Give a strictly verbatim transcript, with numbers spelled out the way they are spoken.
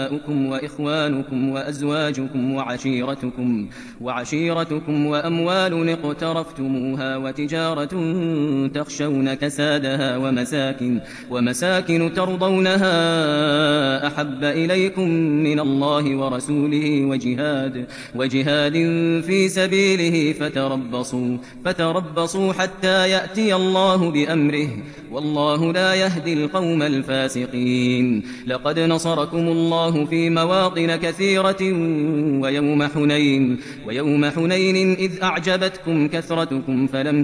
أبناؤكم وإخوانكم وأزواجكم وعشيرتكم وعشيرتكم وأموال اقترفتموها وتجارة تخشون كسادها ومساكن ومساكن ترضونها أحب إليكم من الله ورسوله وجهاد وجهاد في سبيله فتربصوا فتربصوا حتى يأتي الله بأمره والله لا يهدي القوم الفاسقين. لقد نصركم الله في مواطن كثيرة ويوم حنين ويوم حنين إذ أعجبتكم كثرتكم فلم